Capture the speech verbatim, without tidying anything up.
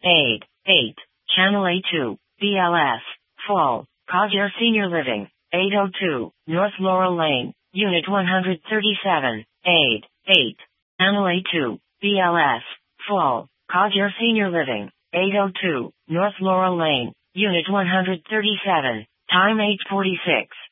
Aid, eight. Channel A two, B L S, Fall, Codger Senior Living, eight oh two, North Laurel Lane, Unit one thirty-seven, Aid, eight. Channel A two, B L S, Fall, Codger Senior Living, eight oh two, North Laurel Lane, Unit one thirty-seven, time eight forty-six.